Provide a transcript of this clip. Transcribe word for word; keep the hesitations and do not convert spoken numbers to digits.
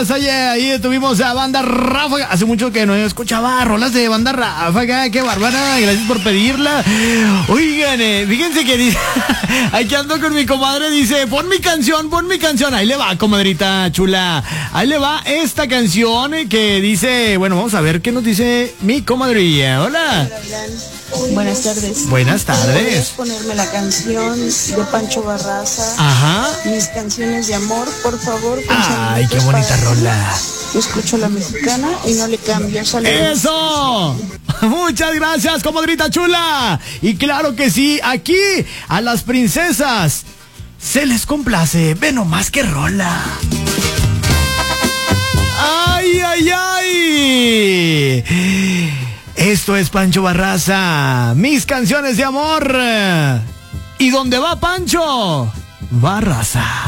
gracias. Oye, ahí tuvimos a Banda Ráfaga. Hace mucho que no escuchaba rolas de Banda Ráfaga. Qué bárbara. Gracias por pedirla. Oigan, eh, fíjense que dice, aquí ando con mi comadre, dice, pon mi canción, pon mi canción. Ahí le va, comadrita chula. Ahí le va esta canción que dice, bueno, vamos a ver qué nos dice mi comadrilla. Hola. Buenas tardes. Buenas tardes. ¿Puedes ponerme la canción de Pancho Barraza? Ajá. Mis canciones de amor, por favor. Ay, qué bonita rola. Yo escucho la mexicana y no le cambio. Saludos. ¡Eso! Muchas gracias, comadrita chula. Y claro que sí, aquí a las princesas se les complace. Ve nomás que rola. ¡Ay, ay, ay! Esto es Pancho Barraza, mis canciones de amor. ¿Y dónde va Pancho? Barraza.